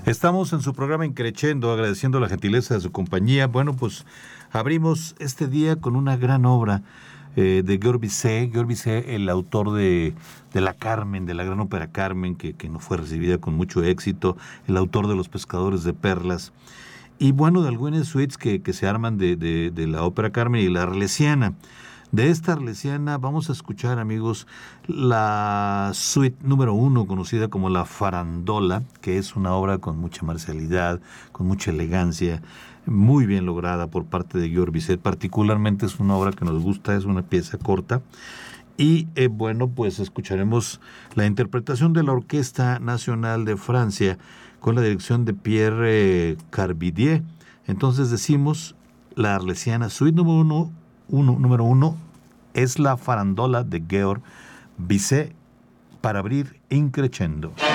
Estamos en su programa Increchendo, agradeciendo la gentileza de su compañía. Bueno, pues abrimos este día con una gran obra de Georges Bizet. Georges Bizet, el autor de la Carmen, de la gran ópera Carmen, que no fue recibida con mucho éxito, el autor de Los Pescadores de Perlas, y bueno, de algunas suites que se arman de la ópera Carmen y la Arlesiana. De esta Arlesiana vamos a escuchar, amigos, la suite número 1, conocida como la Farandola, que es una obra con mucha marcialidad, con mucha elegancia, muy bien lograda por parte de Georges Bizet. Particularmente es una obra que nos gusta, es una pieza corta. Y bueno, pues escucharemos la interpretación de la Orquesta Nacional de Francia con la dirección de Pierre Carbidier. Entonces decimos, la Arlesiana, suite número 1 es la Farandola de Georges Bizet, para abrir Increchendo.